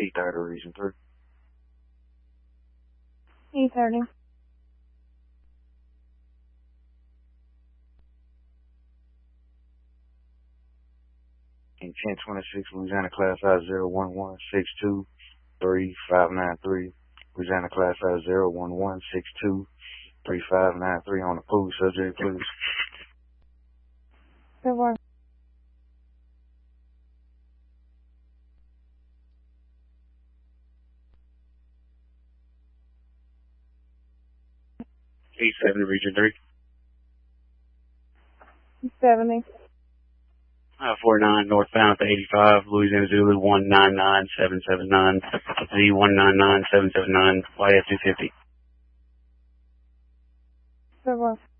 830 Region 3. 830. In 1026, Louisiana Class I 011623593. Louisiana Class I 011623593 on the pool. Subject, please. Good work. $870 Region 3. 70. 49 northbound to 85, Louisiana Zulu 199779, Z199779, YF 250. Good work.